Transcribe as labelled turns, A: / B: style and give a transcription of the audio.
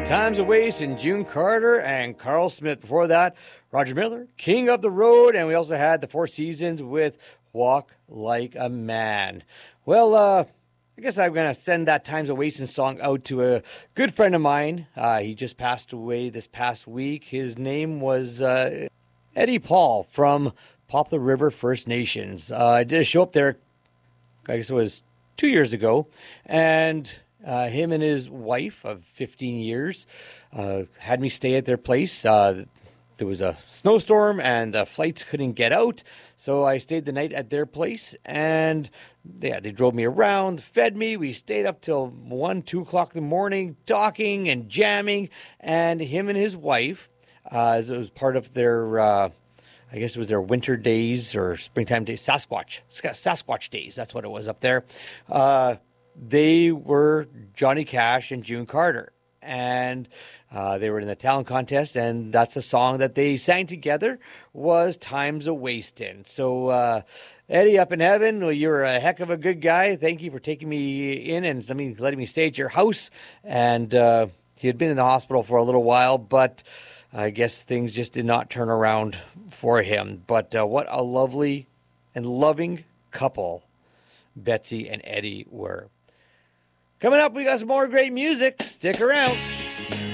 A: Times of Waste and June Carter and Carl Smith. Before that, Roger Miller, King of the Road. And we also had the Four Seasons with Walk Like a Man. Well, I guess I'm going to send that Times of Wasting song out to a good friend of mine. He just passed away this past week. His name was Eddie Paul from Poplar River First Nations. I did a show up there, I guess it was 2 years ago, and him and his wife of 15 years had me stay at their place. There was a snowstorm and the flights couldn't get out, so I stayed the night at their place, and they drove me around, fed me. We stayed up till 1, 2 o'clock in the morning talking and jamming, and him and his wife, as it was part of their, I guess it was their winter days or springtime days, Sasquatch days, that's what it was up there. They were Johnny Cash and June Carter, and they were in the talent contest, and that's a song that they sang together was Times a Wastin'. So, Eddie, up in heaven, well, you're a heck of a good guy. Thank you for taking me in and letting me stay at your house. And he had been in the hospital for a little while, but I guess things just did not turn around for him. But what a lovely and loving couple Betsy and Eddie were. Coming up, we got some more great music. Stick around.